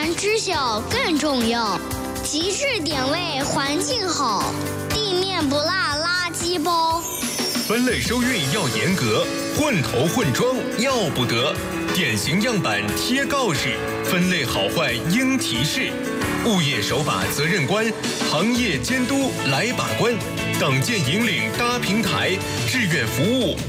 然知晓更重要。极致点位环境好，地面不落垃圾包。 分类收运要严格，混投混装要不得。典型样板贴告示，分类好坏应提示。物业守法责任官，行业监督来把关。党建引领搭平台，志愿服务